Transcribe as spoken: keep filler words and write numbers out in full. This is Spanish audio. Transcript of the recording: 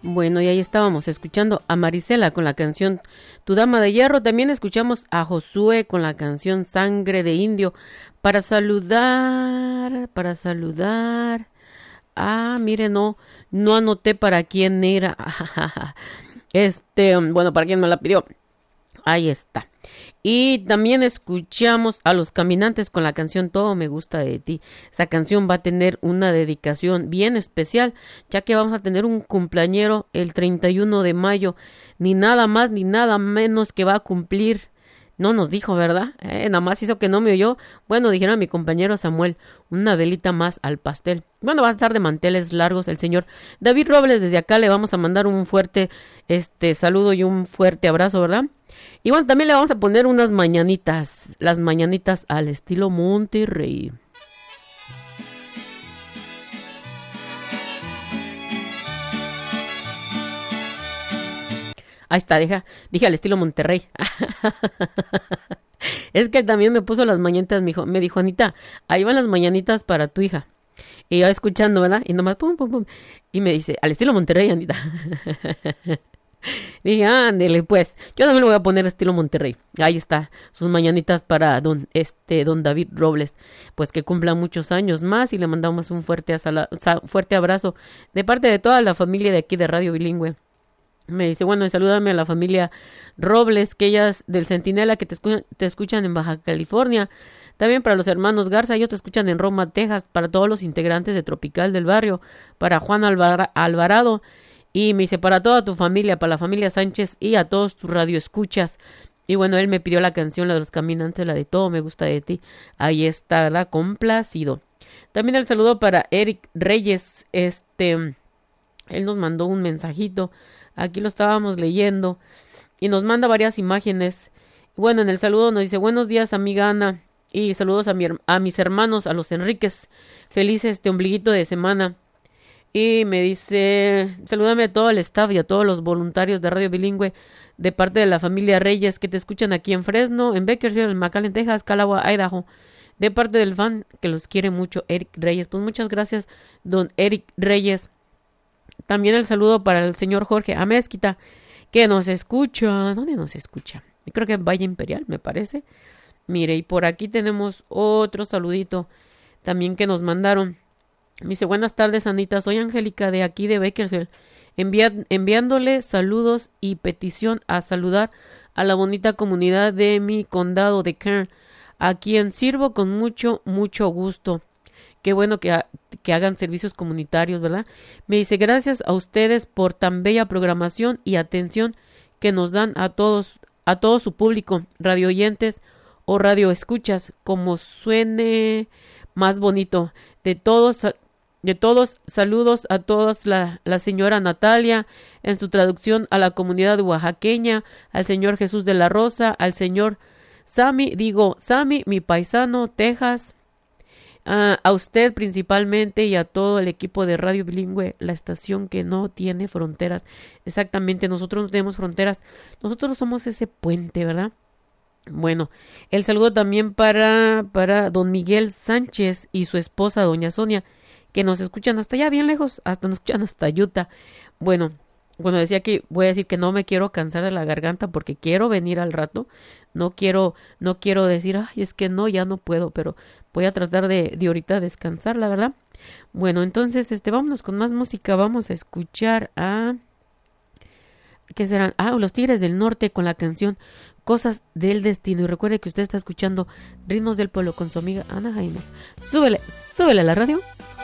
Bueno, y ahí estábamos escuchando a Marisela con la canción Tu Dama de Hierro. También escuchamos a Josué con la canción Sangre de Indio. Para saludar, para saludar. Ah, mire, no, no anoté para quién era. Este, bueno, para quién me la pidió. Ahí está. Y también escuchamos a Los Caminantes con la canción Todo me gusta de ti. Esa canción va a tener una dedicación bien especial, ya que vamos a tener un cumpleañero el treinta y uno de mayo. Ni nada más ni nada menos que va a cumplir. No nos dijo, ¿verdad? Eh, nada más hizo que no me oyó. Bueno, dijeron a mi compañero Samuel, una velita más al pastel. Bueno, va a estar de manteles largos el señor David Robles. Desde acá le vamos a mandar un fuerte este saludo y un fuerte abrazo, ¿verdad? Y bueno, también le vamos a poner unas mañanitas, las mañanitas al estilo Monterrey. Ahí está, deja, dije al estilo Monterrey. Es que él también me puso las mañanitas, me dijo, me dijo, Anita, ahí van las mañanitas para tu hija. Y yo escuchando, ¿verdad? Y nomás pum, pum, pum. Y me dice, al estilo Monterrey, Anita. Dije, ándele pues, yo también le voy a poner estilo Monterrey. Ahí está, sus mañanitas para don este don David Robles, pues que cumpla muchos años más y le mandamos un fuerte, asala, fuerte abrazo de parte de toda la familia de aquí de Radio Bilingüe. Me dice, bueno, y salúdame a la familia Robles, que ellas del Centinela que te, escu te escuchan en Baja California. También para los hermanos Garza, ellos te escuchan en Roma, Texas. Para todos los integrantes de Tropical del Barrio. Para Juan Alvar Alvarado. Y me dice, para toda tu familia, para la familia Sánchez y a todos tus radioescuchas. Y bueno, él me pidió la canción, la de Los Caminantes, la de Todo me gusta de ti. Ahí está, ¿verdad? Complacido. También el saludo para Eric Reyes. Este, él nos mandó un mensajito. Aquí lo estábamos leyendo. Y nos manda varias imágenes. Bueno, en el saludo nos dice, buenos días, amiga Ana. Y saludos a, mi, a mis hermanos, a los Enríquez. Feliz este ombliguito de semana. Y me dice, salúdame a todo el staff y a todos los voluntarios de Radio Bilingüe de parte de la familia Reyes que te escuchan aquí en Fresno, en Bakersfield, en McAllen, Texas, Calagua, Idaho. De parte del fan que los quiere mucho, Eric Reyes. Pues muchas gracias, don Eric Reyes. También el saludo para el señor Jorge Amezquita, que nos escucha. ¿Dónde nos escucha? Creo que en Valle Imperial, me parece. Mire, y por aquí tenemos otro saludito también que nos mandaron. Me dice, buenas tardes, Anita, soy Angélica de aquí de Bakersfield, envia enviándole saludos y petición a saludar a la bonita comunidad de mi condado de Kern, a quien sirvo con mucho, mucho gusto. Qué bueno que, ha que hagan servicios comunitarios, ¿verdad? Me dice, gracias a ustedes por tan bella programación y atención que nos dan a todos, a todo su público, radio oyentes o radio escuchas, como suene más bonito. De todos, de todos, saludos a todos, la, la señora Natalia, en su traducción a la comunidad oaxaqueña, al señor Jesús de la Rosa, al señor Sammy, digo, Sammy, mi paisano, Texas, uh, a usted principalmente y a todo el equipo de Radio Bilingüe, la estación que no tiene fronteras. Exactamente, nosotros no tenemos fronteras, nosotros somos ese puente, ¿verdad? Bueno, el saludo también para, para don Miguel Sánchez y su esposa, doña Sonia, que nos escuchan hasta allá bien lejos, hasta nos escuchan hasta Utah. Bueno, cuando decía que voy a decir que no me quiero cansar de la garganta porque quiero venir al rato, no quiero, no quiero decir, ay, es que no, ya no puedo, pero voy a tratar de, de ahorita descansar, la verdad. Bueno, entonces, este, vámonos con más música, vamos a escuchar a, ¿qué serán? Ah, Los Tigres del Norte con la canción Cosas del Destino. Y recuerde que usted está escuchando Ritmos del Pueblo con su amiga Ana Jaimes. Súbele, súbele a la radio.